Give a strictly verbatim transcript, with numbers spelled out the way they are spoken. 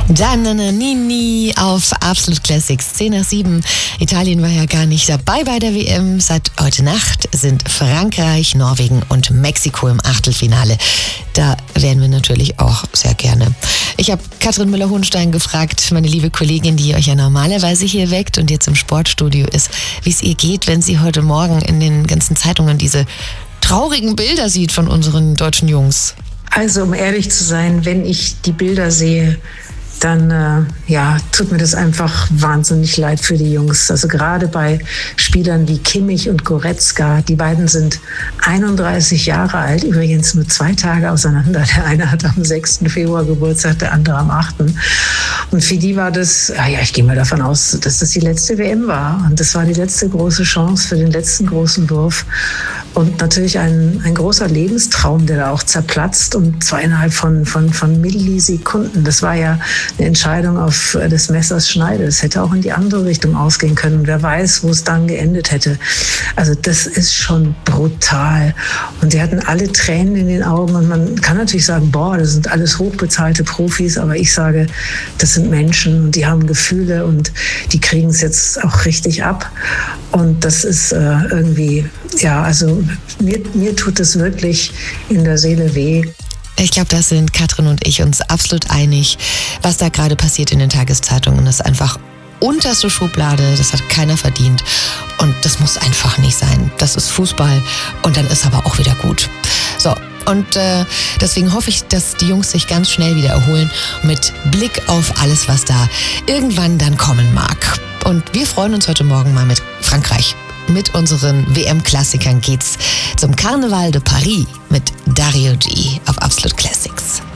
Gianna Nini auf Absolut Classics. zehn nach sieben. Italien war ja gar nicht dabei bei der W M. Seit heute Nacht sind Frankreich, Norwegen und Mexiko im Achtelfinale. Da wären wir natürlich auch sehr gerne. Ich habe Katrin Müller-Hohenstein gefragt, meine liebe Kollegin, die euch ja normalerweise hier weckt und jetzt im Sportstudio ist, wie es ihr geht, wenn sie heute Morgen in den ganzen Zeitungen diese traurigen Bilder sieht von unseren deutschen Jungs. Also, um ehrlich zu sein, wenn ich die Bilder sehe, dann äh, ja, tut mir das einfach wahnsinnig leid für die Jungs. Also gerade bei Spielern wie Kimmich und Goretzka, die beiden sind einunddreißig Jahre alt, übrigens nur zwei Tage auseinander. Der eine hat am sechsten Februar Geburtstag, der andere am achten Und für die war das, ja, ja ich gehe mal davon aus, dass das die letzte W M war. Und das war die letzte große Chance für den letzten großen Wurf. Und natürlich ein, ein großer Lebenstraum, der da auch zerplatzt. Und zwar innerhalb von, von, von Millisekunden. Das war ja eine Entscheidung auf des Messers Schneide. Es hätte auch in die andere Richtung ausgehen können. Wer weiß, wo es dann geendet hätte. Also das ist schon brutal. Und die hatten alle Tränen in den Augen. Und man kann natürlich sagen, boah, das sind alles hochbezahlte Profis. Aber ich sage, das sind Menschen und die haben Gefühle und die kriegen es jetzt auch richtig ab. Und das ist äh, irgendwie, ja, also mir, mir tut es wirklich in der Seele weh. Ich glaube, da sind Katrin und ich uns absolut einig, was da gerade passiert in den Tageszeitungen. Das ist einfach unterste Schublade, das hat keiner verdient. Und das muss einfach nicht sein. Das ist Fußball und dann ist aber auch wieder gut. So, und äh, deswegen hoffe ich, dass die Jungs sich ganz schnell wieder erholen mit Blick auf alles, was da irgendwann dann kommen mag. Und wir freuen uns heute Morgen mal mit Frankreich. Mit unseren W M-Klassikern geht's zum Carnaval de Paris mit Dario G auf Absolut Classics.